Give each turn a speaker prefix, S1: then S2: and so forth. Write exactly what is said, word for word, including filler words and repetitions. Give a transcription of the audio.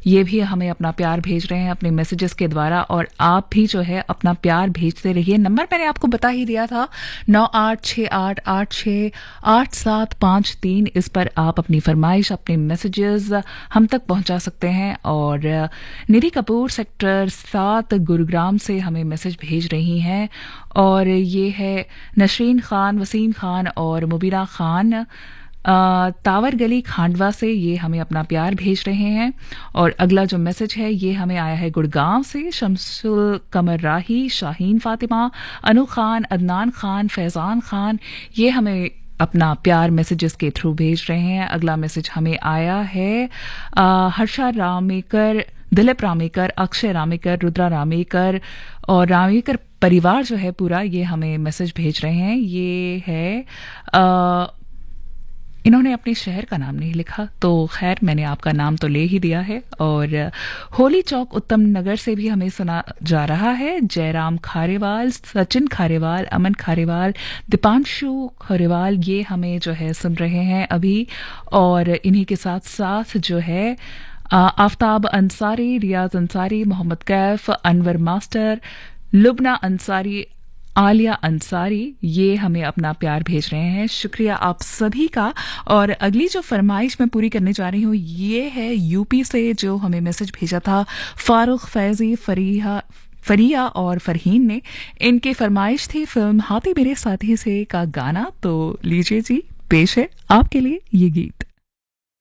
S1: ये भी हमें अपना प्यार भेज रहे हैं अपने मैसेजेस के द्वारा, और आप भी जो है अपना प्यार भेजते रहिए। नंबर मैंने आपको बता ही दिया था, नौ आठ छः आठ आठ छः आठ सात पाँच तीन। इस पर आप अपनी फरमाइश, अपने मैसेजेस हम तक पहुंचा सकते हैं। और निधि कपूर सेक्टर सात गुरुग्राम से हमें मैसेज भेज रही हैं, और ये है नशरीन खान, वसीम खान और मुबीना खान अ, तावर गली खांडवा से। ये हमें अपना प्यार भेज रहे हैं। और अगला जो मैसेज है ये हमें आया है गुड़गांव से, शमसुल कमर राही, शाहीन फातिमा, अनु खान, अदनान खान, फैजान खान। ये हमें अपना प्यार मैसेजेस के थ्रू भेज रहे हैं। अगला मैसेज हमें आया है अ, हर्षा रामेकर, दिलीप रामेकर, अक्षय रामेकर, रुद्रा रामेकर और रामेकर परिवार जो है पूरा, ये हमें मैसेज भेज रहे हैं। ये है आ, इन्होंने अपने शहर का नाम नहीं लिखा, तो खैर मैंने आपका नाम तो ले ही दिया है। और होली चौक उत्तम नगर से भी हमें सुना जा रहा है, जयराम खारेवाल, सचिन खारेवाल, अमन खारेवाल, दीपांशु खारेवाल, ये हमें जो है सुन रहे हैं अभी। और इन्हीं के साथ साथ जो है आफ्ताब अंसारी, रियाज अंसारी, मोहम्मद कैफ, अनवर मास्टर, लुबना अंसारी, आलिया अंसारी, ये हमें अपना प्यार भेज रहे हैं। शुक्रिया आप सभी का। और अगली जो फरमाइश मैं पूरी करने जा रही हूँ ये है यूपी से, जो हमें मैसेज भेजा था फारूक, फैजी, फरीहा फरिया और फरहीन ने। इनकी फरमाइश थी फिल्म हाथी मेरे साथी से का गाना। तो लीजिए जी, पेश है आपके लिए ये गीत।